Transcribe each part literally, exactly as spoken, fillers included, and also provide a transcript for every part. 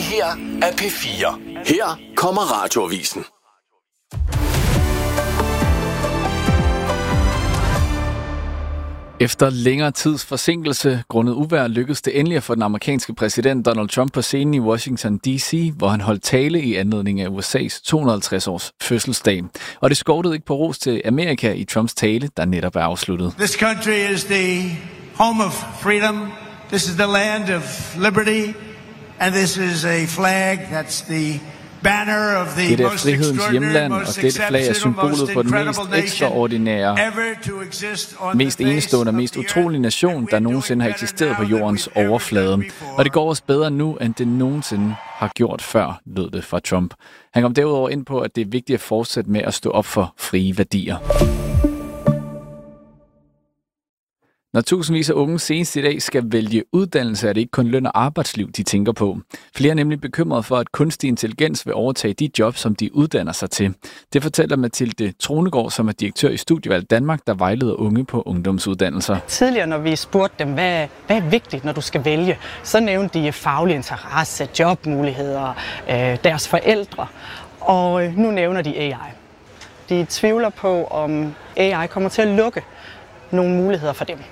her er P fire. Her kommer Radioavisen. Efter længere tids forsinkelse grundet uvejr lykkedes det endelig at få den amerikanske præsident Donald Trump på scenen i Washington D C, hvor han holdt tale i anledning af U S A's to hundrede og halvtreds års fødselsdag. Og det skortede ikke på ros til Amerika i Trumps tale, der netop er afsluttet. This country is the home of freedom. This is the land of liberty. And this is a flag that's the banner of the det er most frihedens hjemland, og most dette flag er symbolet på den mest ekstraordinære, mest enestående og mest utrolige nation, der nogensinde har eksisteret på jordens overflade. Og det går også bedre nu, end det nogensinde har gjort før, lød det fra Trump. Han kom derudover ind på, at det er vigtigt at fortsætte med at stå op for frie værdier. Når tusindvis af unge senest i dag skal vælge uddannelse, er det ikke kun løn og arbejdsliv, de tænker på. Flere er nemlig bekymrede for, at kunstig intelligens vil overtage de jobs, som de uddanner sig til. Det fortæller Mathilde Tronegård, som er direktør i Studievalg Danmark, der vejleder unge på ungdomsuddannelser. Tidligere, når vi spurgte dem, hvad, hvad er vigtigt, når du skal vælge, så nævnte de faglig interesse, jobmuligheder, øh, deres forældre, og nu nævner de A I. De tvivler på, om A I kommer til at lukke nogle muligheder for dem.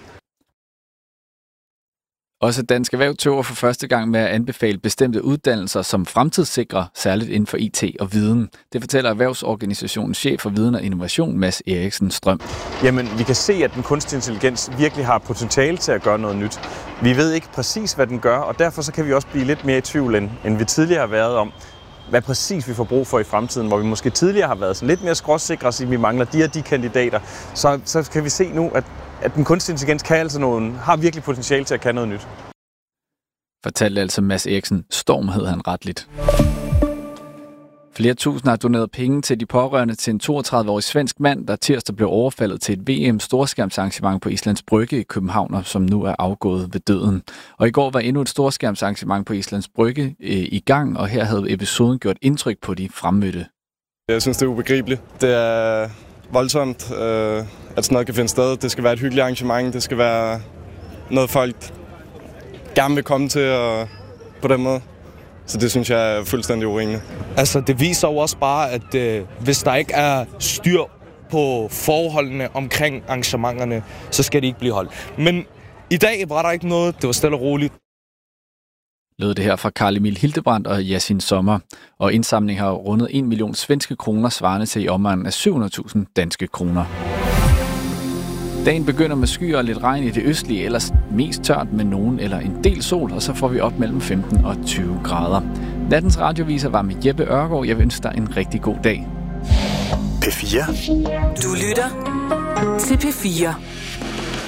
Også Dansk Erhverv tøver for første gang med at anbefale bestemte uddannelser som fremtidssikrer, særligt inden for I T og viden. Det fortæller Erhvervsorganisationens chef for viden og innovation, Mads Eriksen Strøm. Jamen, vi kan se, at den kunstige intelligens virkelig har potentiale til at gøre noget nyt. Vi ved ikke præcis, hvad den gør, og derfor så kan vi også blive lidt mere i tvivl, end, end vi tidligere har været om, hvad præcis vi får brug for i fremtiden, hvor vi måske tidligere har været sådan lidt mere skråsikre, at vi mangler de og de kandidater. Så, så kan vi se nu, at, at den kunstige intelligens kan altså nogen, har virkelig potentiale til at kan noget nyt. Fortalte altså Mads Eriksen. Storm hed han retligt. Flere tusind har doneret penge til de pårørende til en toogtredive-årig svensk mand, der tirsdag blev overfaldet til et V M-storskærmsarrangement på Islands Brygge i København, og som nu er afgået ved døden. Og i går var endnu et storskærmsarrangement på Islands Brygge øh, i gang, og her havde episoden gjort indtryk på de fremmødte. Jeg synes, det er ubegribeligt. Det er voldsomt, øh, at sådan noget kan finde sted. Det skal være et hyggeligt arrangement. Det skal være noget, folk gerne vil komme til og på den måde. Så det synes jeg er fuldstændig urimeligt. Altså, det viser jo også bare, at øh, hvis der ikke er styr på forholdene omkring arrangementerne, så skal de ikke blive holdt. Men i dag var der ikke noget. Det var stille og roligt. Lød det her fra Carl Emil Hildebrandt og Yasin Sommer. Og indsamling har rundet en million svenske kroner, svarende til i omegnen af syv hundrede tusind danske kroner. Dagen begynder med skyer og lidt regn i det østlige, ellers mest tørt med nogen eller en del sol, og så får vi op mellem femten og tyve grader. Nattens radioviser var med Jeppe Ørgaard. Jeg ønsker dig en rigtig god dag. P fire. Du lytter til P fire.